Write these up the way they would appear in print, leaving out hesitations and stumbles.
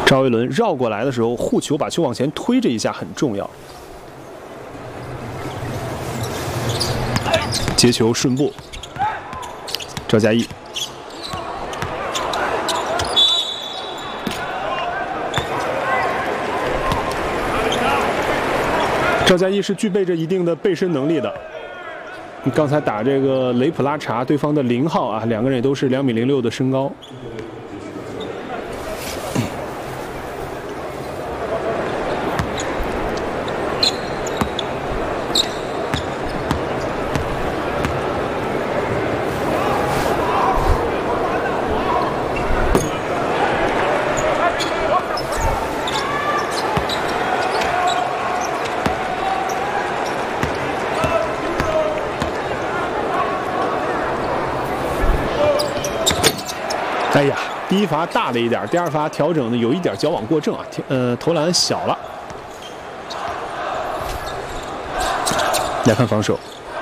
赵维伦绕过来的时候，护球把球往前推这一下很重要。接球顺步，赵佳艺。赵佳艺是具备着一定的背身能力的。刚才打这个雷普拉查，对方的0号啊，两个人也都是2.06米的身高。哎呀，第一罚大了一点，第二罚调整的有一点矫枉过正啊，投篮小了。来看防守，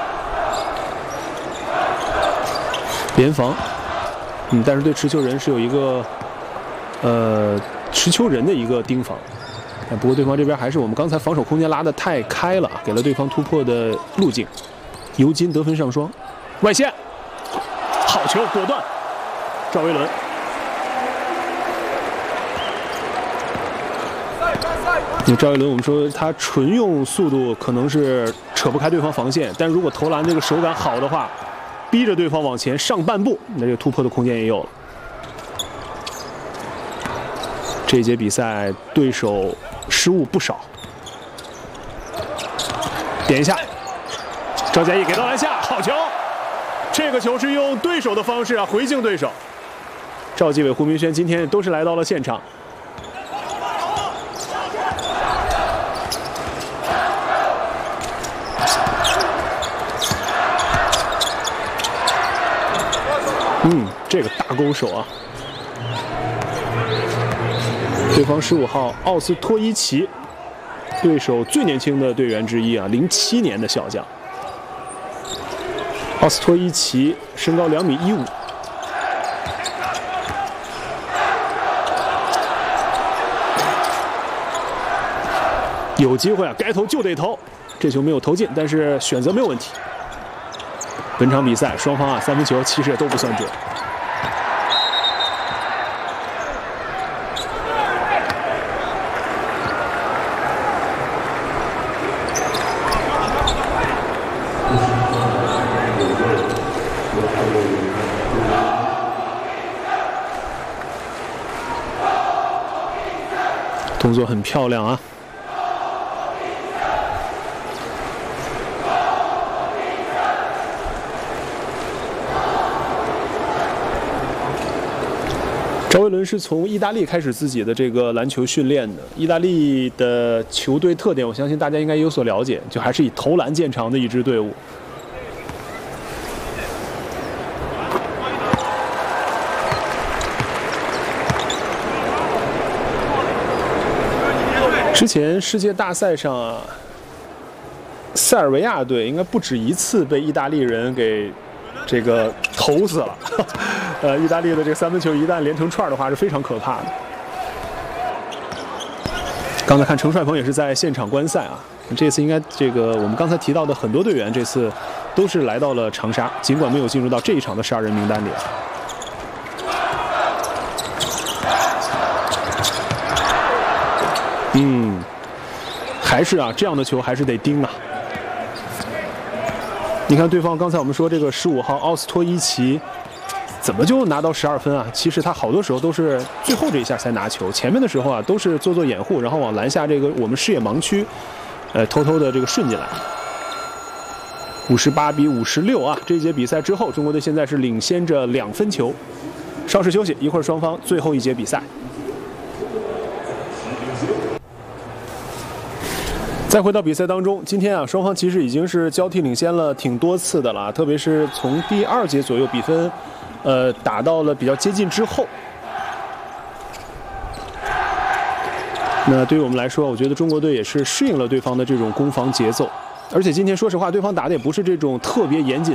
联防，但是对持球人是有一个持球人的一个盯防。不过对方这边还是我们刚才防守空间拉得太开了，给了对方突破的路径。尤金得分上双，外线，好球，果断。赵维伦，赵维伦，我们说他纯用速度可能是扯不开对方防线，但如果投篮这个手感好的话，逼着对方往前上半步，那这个突破的空间也有了。这一节比赛对手失误不少，点一下，赵佳艺给到篮下，好球！这个球是用对手的方式啊回敬对手。赵继伟、胡明轩今天都是来到了现场。这个大攻手啊！对方15号奥斯托伊奇，对手最年轻的队员之一啊，07年的小将。奥斯托伊奇身高2.15米。有机会啊，该投就得投。这球没有投进，但是选择没有问题。本场比赛双方啊3分球其实也都不算准。动作很漂亮啊！赵维伦是从意大利开始自己的这个篮球训练的。意大利的球队特点，我相信大家应该有所了解，就还是以投篮见长的一支队伍。之前世界大赛上啊，塞尔维亚队应该不止一次被意大利人给这个投死了。意大利的这个3分球一旦连成串的话是非常可怕的。刚才看程帅鹏也是在现场观赛啊，这次应该这个我们刚才提到的很多队员这次都是来到了长沙，尽管没有进入到这一场的12人名单里。还是啊，这样的球还是得盯啊。你看对方刚才我们说这个15号奥斯托伊奇怎么就拿到12分啊？其实他好多时候都是最后这一下才拿球，前面的时候啊都是做掩护，然后往篮下这个我们视野盲区，偷偷的这个顺进来。58-56啊！这一节比赛之后，中国队现在是领先着2分球。稍事休息，一会儿双方最后一节比赛。再回到比赛当中，今天啊，双方其实已经是交替领先了挺多次的了，特别是从第2节左右比分，打到了比较接近之后。那对于我们来说，我觉得中国队也是适应了对方的这种攻防节奏，而且今天说实话，对方打的也不是这种特别严谨。